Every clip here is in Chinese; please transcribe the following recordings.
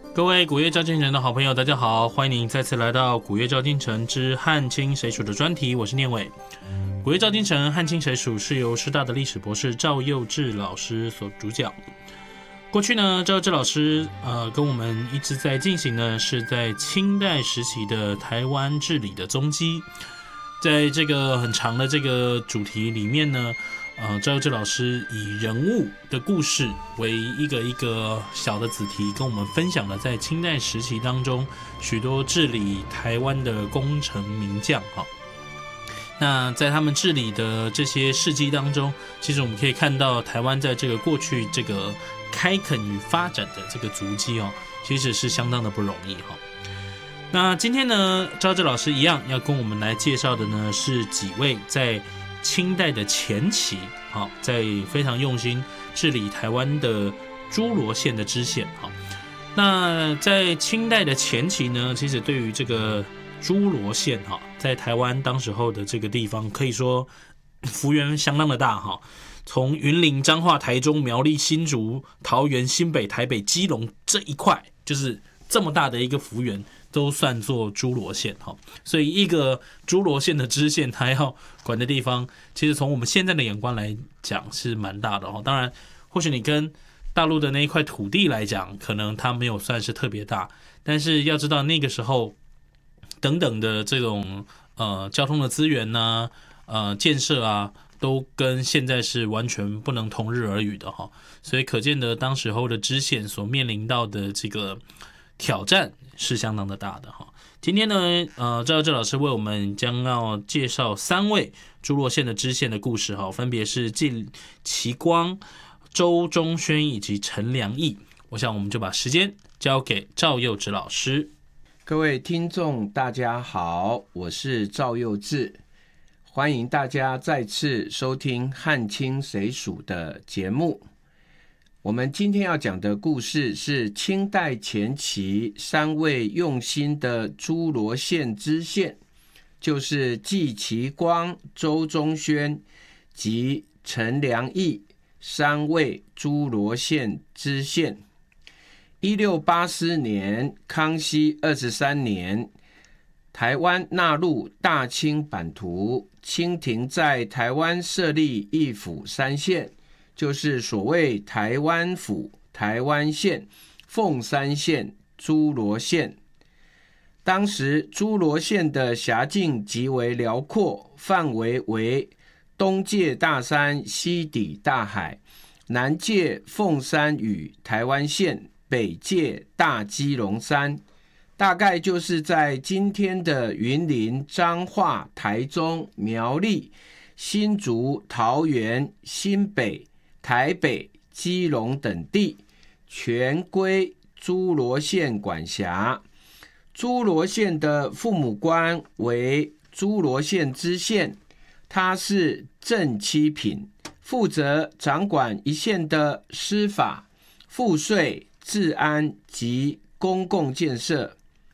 各位古乐照进城的好朋友，大家好，欢迎您再次来到古乐照进城之汉清谁属的专题，我是念伟。古乐照进城汉清谁属是由师大的历史博士赵佑志老师所主讲。过去呢，赵佑志老师跟我们一直在进行呢，是在清代时期的台湾治理的踪迹。在这个很长的这个主题里面呢，赵佑志老师以人物的故事为一个小的子题，跟我们分享了在清代时期当中许多治理台湾的功臣名将。那在他们治理的这些事迹当中，其实我们可以看到台湾在这个过去这个开垦与发展的这个足迹其实是相当的不容易。那今天呢，赵佑志老师一样要跟我们来介绍的呢，是几位在清代的前期，在非常用心治理台湾的诸罗县的知县。那在清代的前期呢，其实对于这个诸罗县在台湾当时候的这个地方，可以说幅员相当的大。从云林、彰化、台中、苗栗、新竹、桃园、新北、台北、基隆这一块，就是这么大的一个幅员，都算作诸罗县。所以一个诸罗县的知县，他要管的地方，其实从我们现在的眼光来讲是蛮大的。当然或许你跟大陆的那一块土地来讲，可能它没有算是特别大，但是要知道那个时候等等的这种交通的资源建设都跟现在是完全不能同日而语的。所以可见的当时候的知县所面临到的这个挑战是相当的大的。今天呢，赵佑志老师为我们将要介绍3位诸罗县的知县的故事，分别是纪其光、周忠宣以及陈良义。我想我们就把时间交给赵佑志老师。 各位听众大家好，我是赵佑志，欢迎大家再次收听汉清谁属的节目。我们今天要讲的故事是清代前期3位用心的诸罗县知县，就是纪其光、周忠宣及陈良义3位诸罗县知县。1684年，康熙23年，台湾纳入大清版图，清廷在台湾设立一府3县，就是所谓台湾府、台湾县、凤山县、诸罗县。当时诸罗县的辖境极为辽阔，范围为东界大山，西抵大海，南界凤山与台湾县，北界大基隆山，大概就是在今天的云林、彰化、台中、苗栗、新竹、桃园、新北、台北、基隆等地，全归诸罗县管辖。诸罗县的父母官为诸罗县知县，他是正七品，负责掌管一县的司法、赋税、治安及公共建设。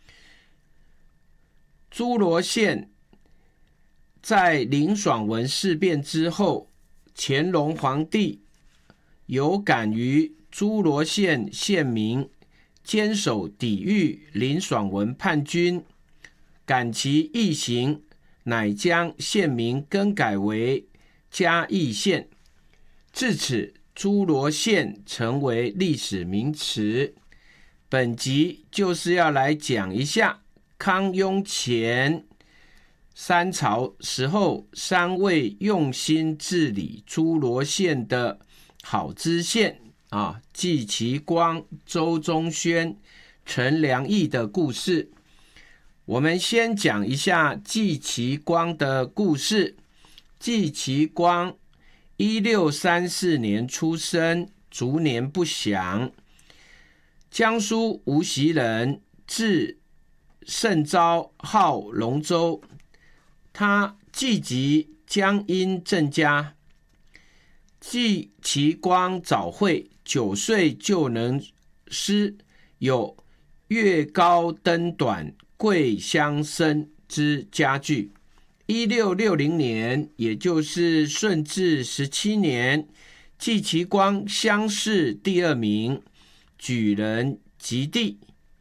诸罗县在林爽文事变之后，乾隆皇帝有感于诸罗县县民坚守抵御林爽文叛军，感其义行，乃将县名更改为嘉义县。至此，诸罗县成为历史名词。本集就是要来讲一下康雍乾3朝时候3位用心治理诸罗县的好知县纪其光、周忠宣、陈良义的故事。我们先讲一下纪其光的故事。纪其光1634年出生，卒年不详，江苏无锡人，字盛昭，号龙舟。他籍籍江阴郑家。纪其光早慧，9岁就能诗，有月高灯短，桂香生之佳句。1660年，也就是顺治17年，纪其光乡试第2名，举人及第，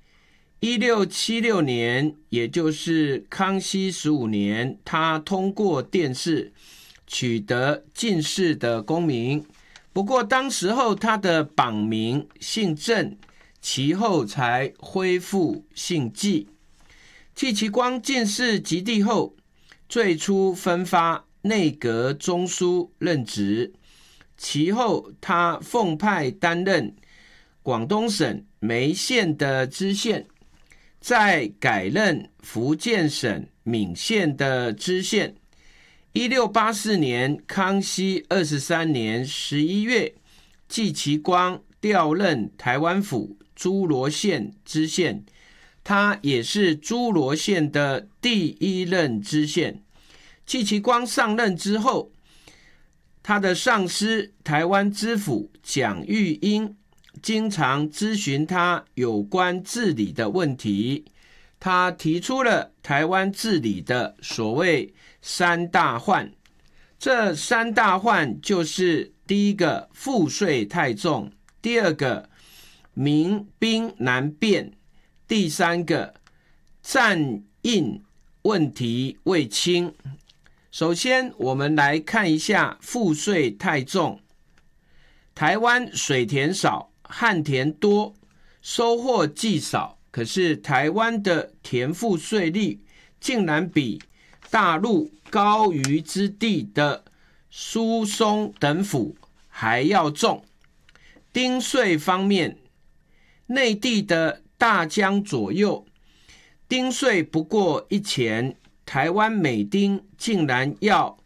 1676年，也就是康熙15年，他通过殿试取得进士的功名。不过当时候他的榜名姓郑，其后才恢复姓纪。戚其光进士及第后，最初分发内阁中书任职，其后他奉派担任广东省梅县的知县，再改任福建省闽县的知县。1684年，康熙23年11月，戚其光调任台湾府诸罗县知县，他也是诸罗县的第一任知县。戚其光上任之后，他的上司台湾知府蒋玉英经常咨询他有关治理的问题，他提出了台湾治理的所谓三大患。这三大患就是第一个赋税太重，第二个民兵难辨，第三个战印问题未清。首先我们来看一下赋税太重。台湾水田少，旱田多，收获既少，可是台湾的田赋税率竟然比大陆高于之地的苏松等府还要重。丁税方面，内地的大江左右丁税不过1钱，台湾每丁竟然要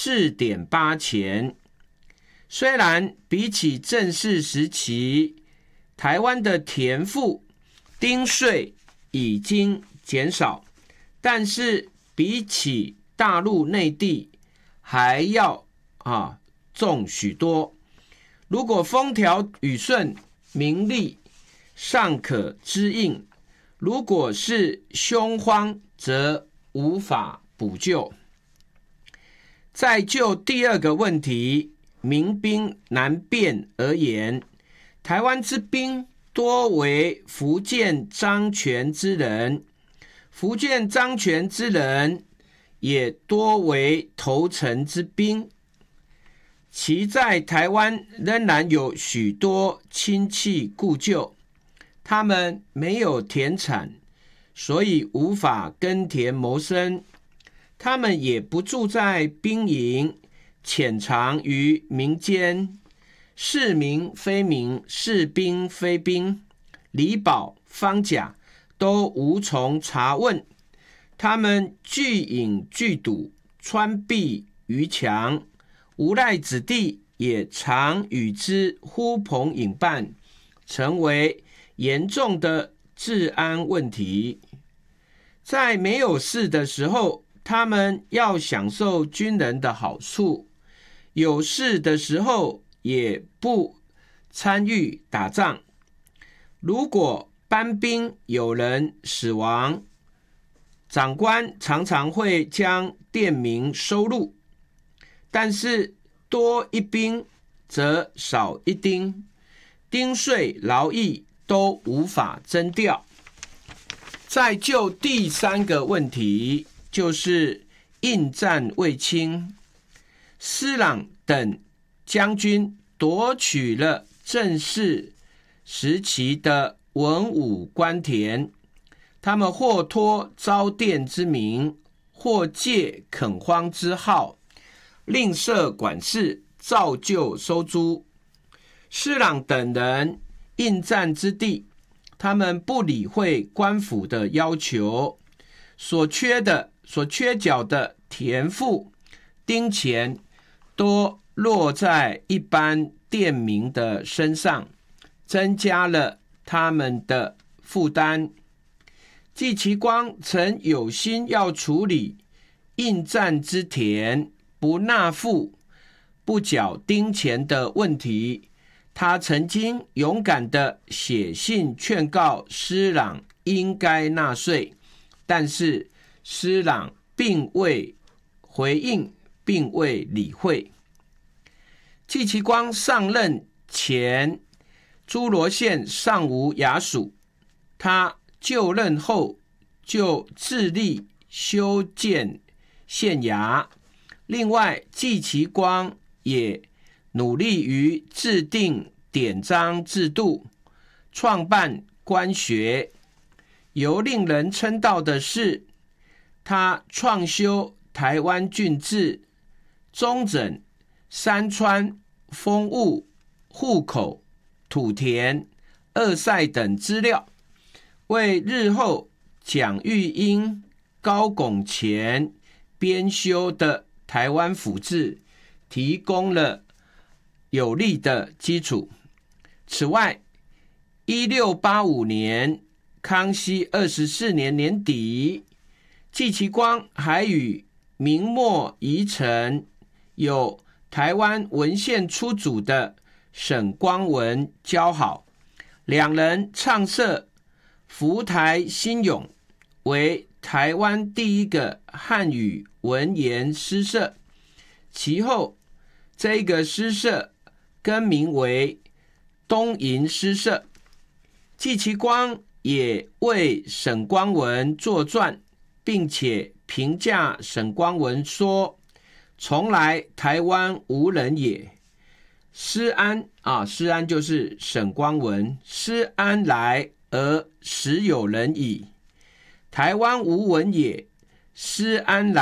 4.8 钱。虽然比起正式时期，台湾的田赋丁税已经减少，但是比起大陆内地还要重许多。如果风调雨顺，民力尚可支应；如果是凶荒，则无法补救。再就第二个问题，民兵难辨而言，台湾之兵多为福建漳泉之人，福建漳泉之人也多为投诚之兵，其在台湾仍然有许多亲戚故旧，他们没有田产，所以无法耕田谋生，他们也不住在兵营，潜藏于民间，是民非民，是兵非兵，李宝、方甲都无从查问，他们聚隐聚赌，穿壁于墙，无赖子弟也常与之呼朋引伴，成为严重的治安问题。在没有事的时候，他们要享受军人的好处，有事的时候也不参与打仗。如果班兵有人死亡，长官常常会将店名收入，但是多一兵则少一丁，丁税劳役都无法征调。再就第三个问题，就是应战未清，施琅等将军夺取了正式时期的文武官田，他们或托招佃之名，或借垦荒之号，吝啬管事，照旧收租。施琅等人应战之地，他们不理会官府的要求，所缺缴的田赋、丁钱都落在一般佃民的身上，增加了他们的负担。戚其光曾有心要处理应战之田不纳赋、不缴丁钱的问题，他曾经勇敢地写信劝告施琅应该纳税，但是施琅并未回应，并未理会。戚其光上任前，诸罗县尚无衙署，他就任后就致力修建县衙。另外，季其光也努力于制定典章制度，创办官学。尤令人称道的是，他创修台湾郡志、中整、山川、风物、户口、土田、二塞等资料，为日后蒋玉英、高拱乾编修的台湾府志提供了有力的基础。此外，1685年康熙24年年底，季其光还与明末遗臣有台湾文献出主的沈光文交好，两人创设福台新咏，为台湾第一个汉语文言诗社。其后这个诗社更名为东瀛诗社。季其光也为沈光文作传，并且评价沈光文说：“从来台湾无人也，施安施安就是沈光文，施安来而实有人矣。台湾无文也，施安来